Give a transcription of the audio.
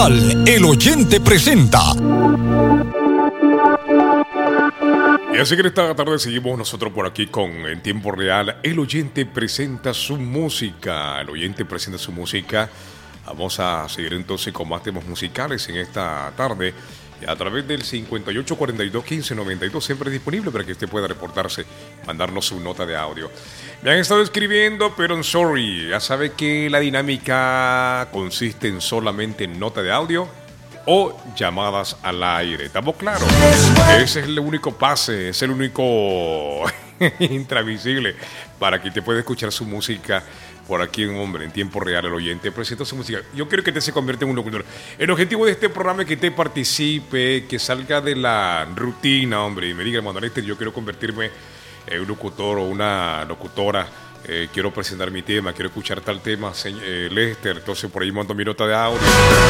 El oyente presenta. Y así que esta tarde seguimos nosotros por aquí con En Tiempo Real. El oyente presenta su música. El oyente presenta su música. Vamos a seguir entonces con más temas musicales en esta tarde. A través del 58 42 15 92, siempre disponible para que usted pueda reportarse, mandarnos su nota de audio. Me han estado escribiendo, pero en sorry, ya sabe que la dinámica consiste en solamente nota de audio o llamadas al aire. ¿Estamos claros? Ese es el único pase, es el único intravisible para que te pueda escuchar su música por aquí, hombre, en tiempo real. El oyente presenta su música. Yo quiero que te se convierta en un locutor. El objetivo de este programa es que te participe, que salga de la rutina, hombre, y me diga, Manuel Lester, yo quiero convertirme en un locutor o una locutora. Quiero presentar mi tema, quiero escuchar tal tema, Lester. Entonces por ahí mando mi nota de audio.